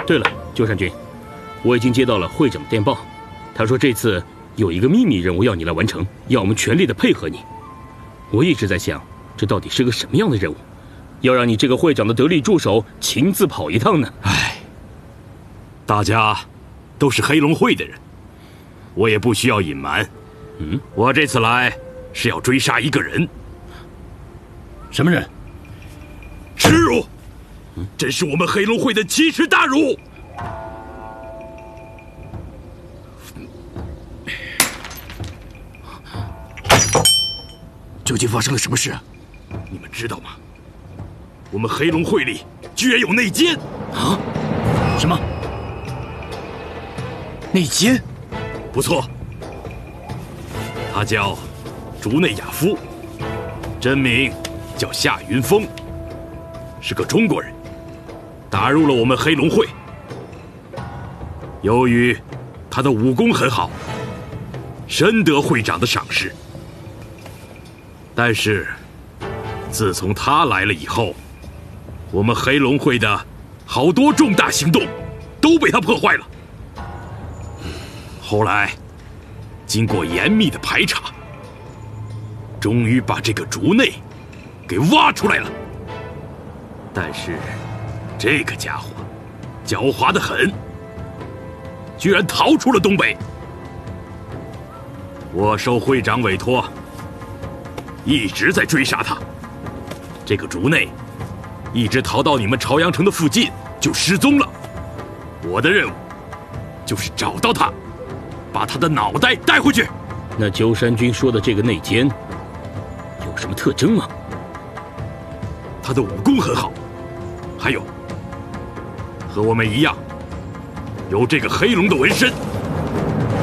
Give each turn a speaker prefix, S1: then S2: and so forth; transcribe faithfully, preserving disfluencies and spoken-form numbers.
S1: 对了，鸠山君，我已经接到了会长的电报，他说这次有一个秘密任务要你来完成，要我们全力的配合你。我一直在想，这到底是个什么样的任务，要让你这个会长的得力助手亲自跑一趟呢？
S2: 唉，大家都是黑龙会的人，我也不需要隐瞒。嗯，我这次来是要追杀一个人。
S3: 什么人？
S2: 耻辱！真是我们黑龙会的奇耻大辱！
S3: 究竟发生了什么事？
S2: 你们知道吗？我们黑龙会里居然有内奸！
S3: 啊？什么？内奸？
S2: 不错，他叫竹内雅夫，真名叫夏云峰，是个中国人，打入了我们黑龙会。由于他的武功很好，深得会长的赏识。但是，自从他来了以后，我们黑龙会的好多重大行动都被他破坏了。后来，经过严密的排查，终于把这个竹内给挖出来了。但是，这个家伙狡猾得很，居然逃出了东北。我受会长委托，一直在追杀他。这个竹内一直逃到你们朝阳城的附近就失踪了。我的任务就是找到他，把他的脑袋带回去。
S1: 那鸠山君说的这个内奸有什么特征吗？
S2: 他的武功很好，还有和我们一样有这个黑龙的纹身。